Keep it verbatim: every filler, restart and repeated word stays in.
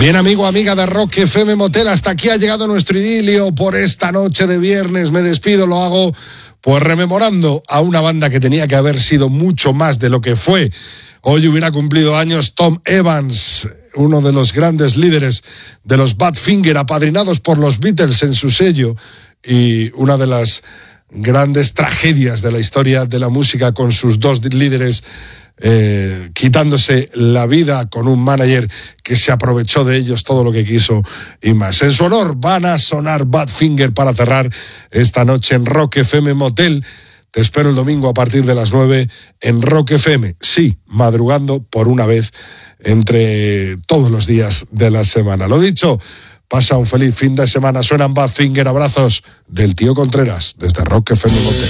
Bien, amigo, amiga de Rock F M Motel, hasta aquí ha llegado nuestro idilio por esta noche de viernes. Me despido, lo hago pues rememorando a una banda que tenía que haber sido mucho más de lo que fue. Hoy hubiera cumplido años Tom Evans, uno de los grandes líderes de los Badfinger, apadrinados por los Beatles en su sello, y una de las grandes tragedias de la historia de la música, con sus dos líderes eh, quitándose la vida con un manager que se aprovechó de ellos todo lo que quiso y más. En su honor van a sonar Badfinger para cerrar esta noche en Rock F M Motel. Te espero el domingo a partir de las nueve en Rock F M. Sí, madrugando por una vez entre todos los días de la semana. Lo dicho, pasa un feliz fin de semana. Suenan Badfinger. Abrazos del tío Contreras desde Rock F M Motel.